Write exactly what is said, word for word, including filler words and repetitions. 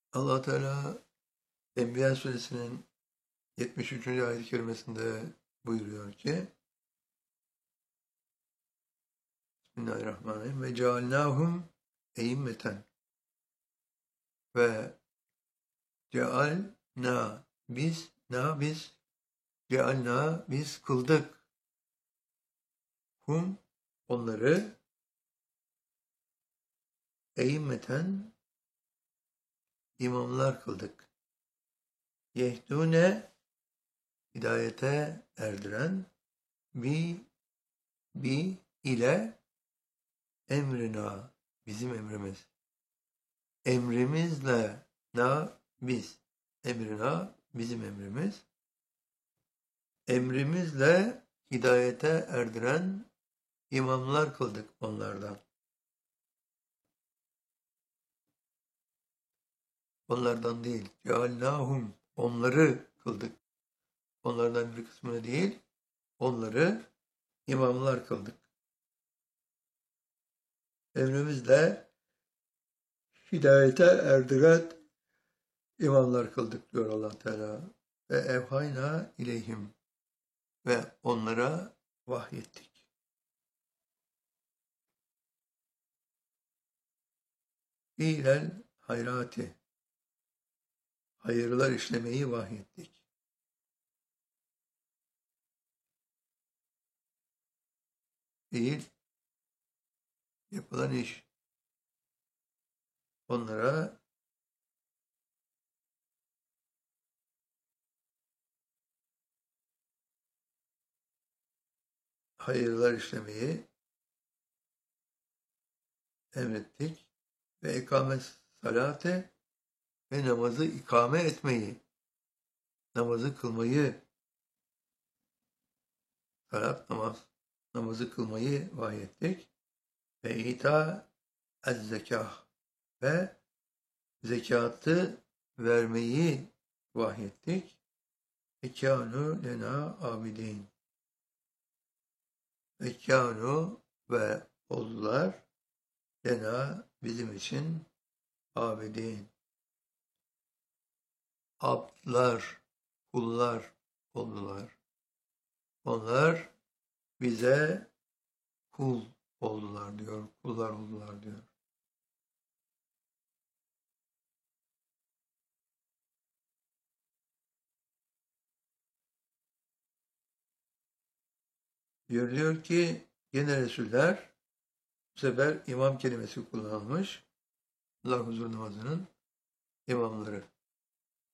Allah Teala Enbiya suresinin yetmiş üçüncü ayet-i kerimesinde buyuruyor ki Bismillahirrahmanirrahim ve cealnâhum e'immeten ve cealna biz na biz cealna biz kıldık hum onları e'immeten imamlar kıldık. Yehdûne hidayete erdiren bi bi ile emrina bizim emrimiz. Emrimizle na biz. Emrina bizim emrimiz. Emrimizle hidayete erdiren imamlar kıldık onlardan. Onlardan değil. Ceallahum onları kıldık. Onlardan bir kısmını değil, onları imamlar kıldık. Emrimizle hidayete erdiren imamlar kıldık diyor Allah Teala. Ve evhayna ileyhim ve onlara vahyettik. İlel hayrati hayırlar işlemeyi vahyettik. Değil, yapılan iş. Onlara hayırlar işlemeyi emrettik ve ikamet salate ve namazı ikame etmeyi, namazı kılmayı, salat namaz, namazı kılmayı vahyettik ve ita ez zekah ve zekatı vermeyi vahyettik. Ekânû lena abidin. Ekânû ve oldular lena bizim için abidin. Abdlar, kullar oldular. Onlar bize kul oldular diyor, kullar oldular diyor. Görülüyor ki gene Resuller bu sefer imam kelimesi kullanılmış. Allah huzur namazının imamları.